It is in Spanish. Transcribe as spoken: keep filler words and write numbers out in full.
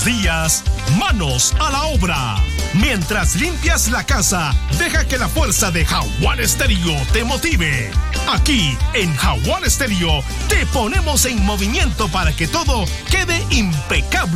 días, manos a la obra. Mientras limpias la casa, deja que la fuerza de Jaguar Estéreo te motive. Aquí, en Jaguar Estéreo, te ponemos en movimiento para que todo quede impecable.